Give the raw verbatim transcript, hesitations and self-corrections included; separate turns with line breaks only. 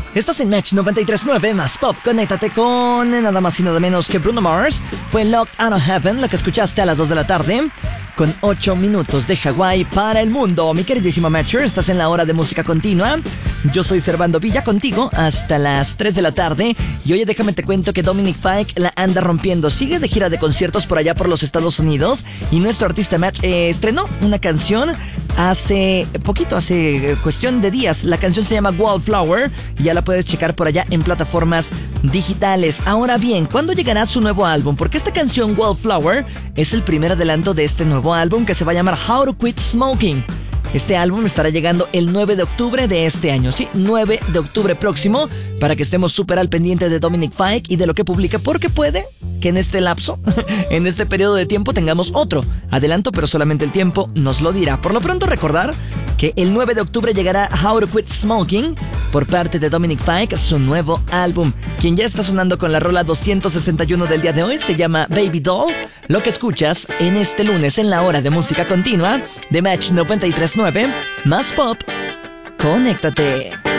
Estás en Match noventa y tres punto nueve más Pop. Conéctate con nada más y nada menos que Bruno Mars. Fue Locked Out of Heaven, la que escuchaste a las dos de la tarde. Con ocho minutos de Hawái para el mundo. Mi queridísimo Matcher, estás en la hora de música continua. Yo soy Servando Villa contigo hasta las tres de la tarde. Y oye, déjame te cuento que Dominic Fike la anda rompiendo. Sigue de gira de conciertos por allá por los Estados Unidos. Y nuestro artista Match eh, estrenó una canción hace poquito, hace cuestión de días. La canción se llama Wallflower. Y ya la puedes checar por allá en plataformas digitales. Ahora bien, ¿cuándo llegará su nuevo álbum? Porque esta canción Wallflower es el primer adelanto de este nuevo álbum que se va a llamar How to Quit Smoking. Este álbum estará llegando el nueve de octubre de este año, sí, nueve de octubre próximo, para que estemos súper al pendiente de Dominic Fike y de lo que publica, porque puede que en este lapso, en este periodo de tiempo tengamos otro adelanto, pero solamente el tiempo nos lo dirá. Por lo pronto recordar que el nueve de octubre llegará How to Quit Smoking por parte de Dominic Fike, su nuevo álbum. Quien ya está sonando con la rola doscientos sesenta y uno del día de hoy se llama Baby Doll. Lo que escuchas en este lunes en la hora de música continua de Match noventa y tres punto nueve más Pop. Conéctate.